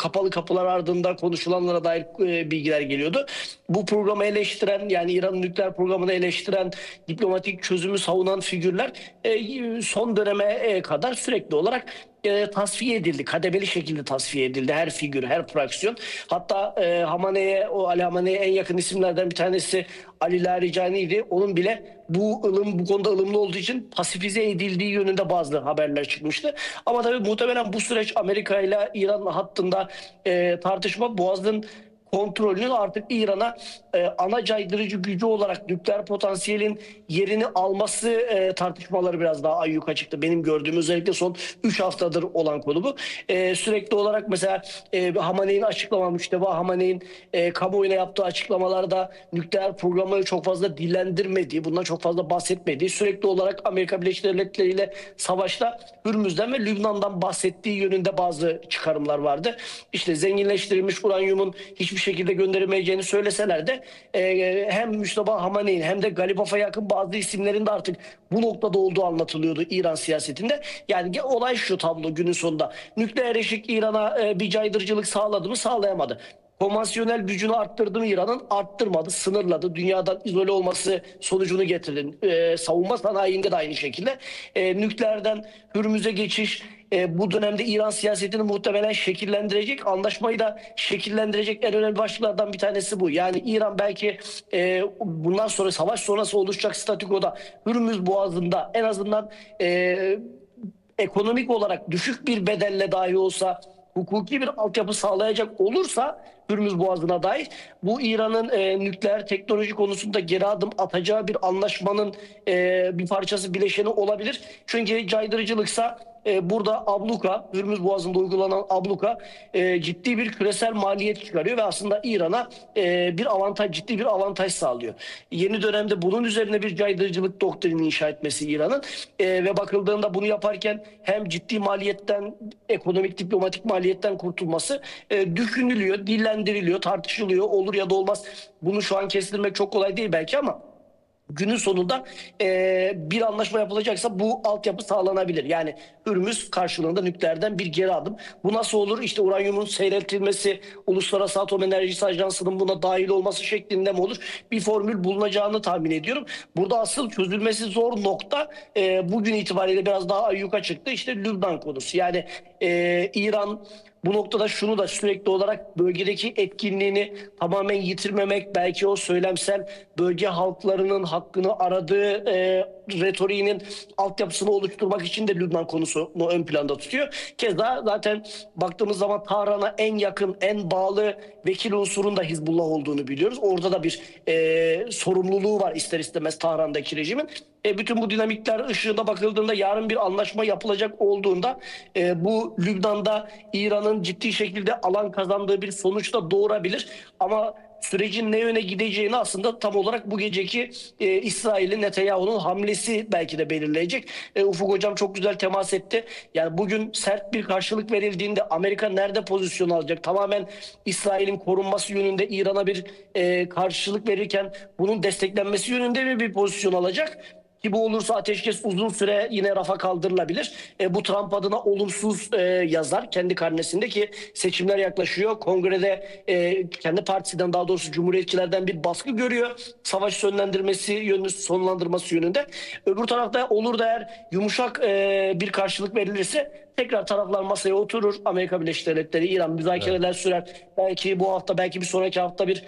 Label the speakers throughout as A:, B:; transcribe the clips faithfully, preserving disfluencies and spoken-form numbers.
A: kapalı kapılar ardında konuşulanlara dair e, bilgiler geliyordu. Bu programı eleştiren, yani İran'ın nükleer programını eleştiren, diplomatik çözümü savunan figürler e, son döneme e, kadar sürekli olarak e, tasfiye edildi. Kademeli şekilde tasfiye edildi her figür, her fraksiyon. Hatta e, Hamane'ye, o Ali Hamane'ye en yakın isimlerden bir tanesi Ali Larijani'ydi. Onun bile bu ılım, bu konuda ılımlı olduğu için pasifize edildiği yönünde bazı haberler çıkmıştı. Ama tabii muhtemelen bu süreç Amerika ile İran hattında e, tartışma Boğaz'ın kontrolünün artık İran'a e, ana caydırıcı gücü olarak nükleer potansiyelin yerini alması e, tartışmaları biraz daha ayyuka çıktı. Benim gördüğüm özellikle son üç haftadır olan konu bu. E, sürekli olarak mesela e, Hamane'in açıklama, Müşteba Hamane'in e, kamuoyuna yaptığı açıklamalarda nükleer programı çok fazla dillendirmediği, bundan çok fazla bahsetmediği, sürekli olarak Amerika Birleşik Devletleri ile savaşta Hürmüz'den ve Lübnan'dan bahsettiği yönünde bazı çıkarımlar vardı. İşte zenginleştirilmiş uranyumun hiçbir şekilde gönderilmeyeceğini söyleseler de e, hem Müşteba Hamane'in hem de Galibaf'a yakın bazı isimlerin de artık bu noktada olduğu anlatılıyordu İran siyasetinde. Yani olay şu tablo günün sonunda. Nükleer eşik İran'a e, bir caydırıcılık sağladı mı? Sağlayamadı. Konvansiyonel gücünü arttırdı mı İran'ın? Arttırmadı, sınırladı. Dünyadan izole olması sonucunu getirdi. Ee, savunma sanayinde de aynı şekilde. Ee, nükleerden Hürmüz'e geçiş e, bu dönemde İran siyasetini muhtemelen şekillendirecek. Anlaşmayı da şekillendirecek en önemli başlıklardan bir tanesi bu. Yani İran belki e, bundan sonra savaş sonrası oluşacak statükoda Hürmüz Boğazı'nda en azından e, ekonomik olarak düşük bir bedelle dahi olsa hukuki bir altyapı sağlayacak olursa Hürmüz Boğazı'na dair bu İran'ın e, nükleer teknoloji konusunda geri adım atacağı bir anlaşmanın e, bir parçası, bileşeni olabilir. Çünkü caydırıcılıksa e, burada abluka, Hürmüz Boğazı'nda uygulanan abluka e, ciddi bir küresel maliyet çıkarıyor ve aslında İran'a e, bir avantaj, ciddi bir avantaj sağlıyor. Yeni dönemde bunun üzerine bir caydırıcılık doktrini inşa etmesi İran'ın e, ve bakıldığında bunu yaparken hem ciddi maliyetten, ekonomik diplomatik maliyetten kurtulması e, düşünülüyor, dillendiriliyor, tartışılıyor, olur ya da olmaz. Bunu şu an kestirmek çok kolay değil belki ama günün sonunda e, bir anlaşma yapılacaksa bu altyapı sağlanabilir. Yani Hürmüz karşılığında nükleerden bir geri adım. Bu nasıl olur? İşte uranyumun seyreltilmesi, Uluslararası Atom Enerjisi Ajansı'nın buna dahil olması şeklinde mi olur? Bir formül bulunacağını tahmin ediyorum. Burada asıl çözülmesi zor nokta e, bugün itibariyle biraz daha ayyuka çıktı. İşte Lübnan konusu. Yani e, İran bu noktada şunu da sürekli olarak bölgedeki etkinliğini tamamen yitirmemek, belki o söylemsel bölge halklarının hakkını aradığı e, retoriğinin altyapısını oluşturmak için de Lübnan konusunu ön planda tutuyor. Keza zaten baktığımız zaman Tahran'a en yakın, en bağlı vekil unsurun da Hizbullah olduğunu biliyoruz. Orada da bir e, sorumluluğu var ister istemez Tahran'daki rejimin. E, bütün bu dinamikler ışığında bakıldığında yarın bir anlaşma yapılacak olduğunda e, bu Lübnan'da İran'ın ciddi şekilde alan kazandığı bir sonuç da doğurabilir. Ama sürecin ne yöne gideceğini aslında tam olarak bu geceki e, İsrail'in Netanyahu'nun hamlesi belki de belirleyecek. E, Ufuk Hocam çok güzel temas etti. Yani bugün sert bir karşılık verildiğinde Amerika nerede pozisyon alacak? Tamamen İsrail'in korunması yönünde İran'a bir e, karşılık verirken bunun desteklenmesi yönünde mi bir pozisyon alacak? Ki bu olursa ateşkes uzun süre yine rafa kaldırılabilir. E, bu Trump adına olumsuz e, yazar kendi karnesinde ki seçimler yaklaşıyor. Kongrede e, kendi partisinden, daha doğrusu cumhuriyetçilerden bir baskı görüyor. Savaş sonlandırması yönünde, sonlandırması yönünde. Öbür tarafta olur da eğer yumuşak e, bir karşılık verilirse tekrar taraflar masaya oturur. Amerika Birleşik Devletleri, İran müzakereler evet. sürer. Belki bu hafta, belki bir sonraki hafta bir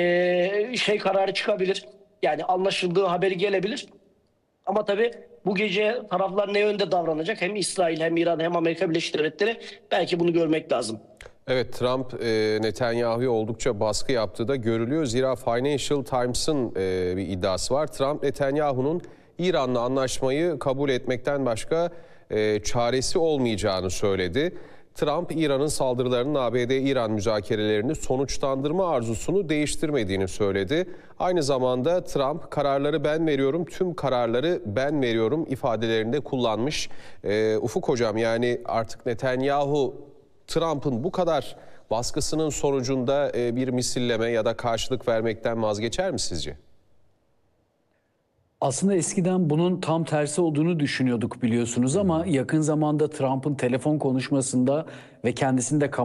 A: e, şey kararı çıkabilir. Yani anlaşıldığı haberi gelebilir. Ama tabii bu gece taraflar ne yönde davranacak? Hem İsrail hem İran hem Amerika Birleşik Devletleri, belki bunu görmek lazım.
B: Evet, Trump e, Netanyahu'ya oldukça baskı yaptığı da görülüyor. Zira Financial Times'ın e, bir iddiası var. Trump, Netanyahu'nun İran'la anlaşmayı kabul etmekten başka e, çaresi olmayacağını söyledi. Trump, İran'ın saldırılarının A B D-İran müzakerelerini sonuçlandırma arzusunu değiştirmediğini söyledi. Aynı zamanda Trump, kararları ben veriyorum, tüm kararları ben veriyorum ifadelerinde kullanmış. E, Ufuk Hocam, yani artık Netanyahu, Trump'ın bu kadar baskısının sonucunda e, bir misilleme ya da karşılık vermekten vazgeçer mi sizce?
C: Aslında eskiden bunun tam tersi olduğunu düşünüyorduk biliyorsunuz ama yakın zamanda Trump'ın telefon konuşmasında ve kendisinde